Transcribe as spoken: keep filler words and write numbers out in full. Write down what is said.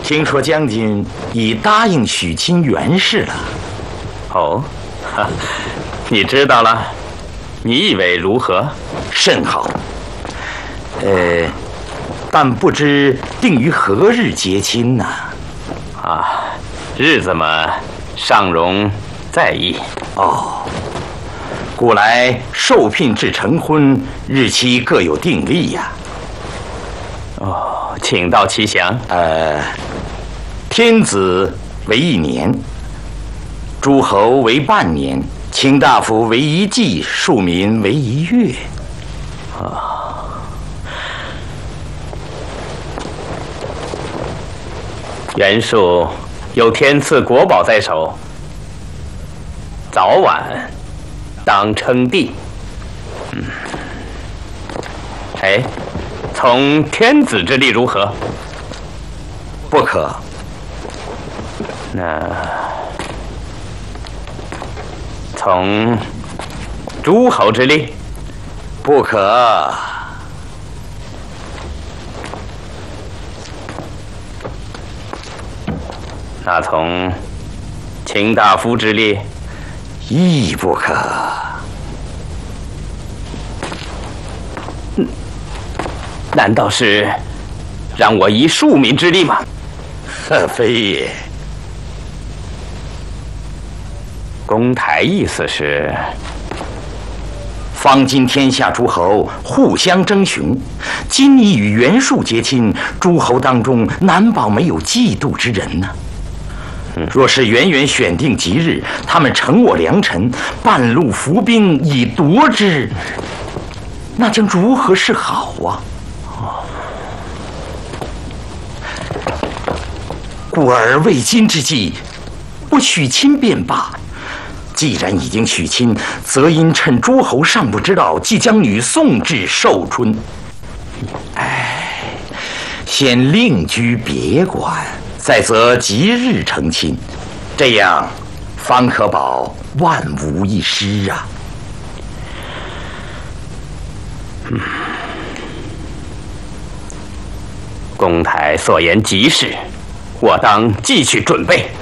听说将军已答应许亲袁氏了。 哦，哈，你知道了？你以为如何？ 甚好。呃，但不知定于何日结亲呢？ 啊，日子嘛，尚容在意。 哦，古来受聘至成婚，日期各有定例呀。 哦，请道其详。 呃，天子为一年，诸侯为半年，卿大夫为一季，庶民为一月。 啊。袁术有天赐国宝在手，早晚当称帝。嗯，哎，从天子之力如何？ 不可。 那从诸侯之力？ 不可。 那从卿大夫之力？ 亦不可。 难道是让我以庶民之力吗？ 呵，非也。 公台意思是， 方今天下诸侯互相争雄，今你与袁术结亲，诸侯当中难保没有嫉妒之人呢。若是远远选定吉日，他们乘我良臣，半路伏兵以夺之，那将如何是好啊？故而为今之计，不许亲便罢。既然已经许亲，则应趁诸侯尚不知道，即将女送至寿春。哎，先另居别馆，再择吉日成亲，这样方可保万无一失啊。 嗯，公台所言极是，我当继续准备。